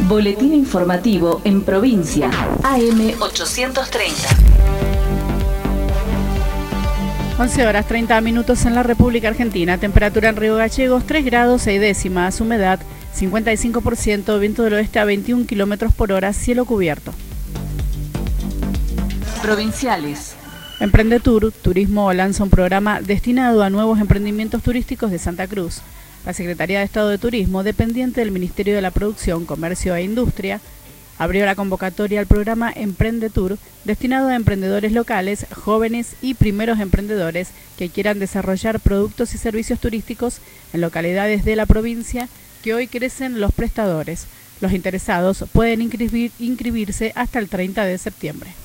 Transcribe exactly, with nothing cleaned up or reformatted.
Boletín informativo en provincia. A M ochocientos treinta. once horas treinta minutos en la República Argentina. Temperatura en Río Gallegos tres grados seis décimas. Humedad cincuenta y cinco por ciento. Viento del oeste a veintiún kilómetros por hora. Cielo cubierto. Provinciales. Emprendetur Turismo lanza un programa destinado a nuevos emprendimientos turísticos de Santa Cruz. La Secretaría de Estado de Turismo, dependiente del Ministerio de la Producción, Comercio e Industria, abrió la convocatoria al programa Emprendetur, destinado a emprendedores locales, jóvenes y primeros emprendedores que quieran desarrollar productos y servicios turísticos en localidades de la provincia que hoy crecen los prestadores. Los interesados pueden inscribir, inscribirse hasta el treinta de septiembre.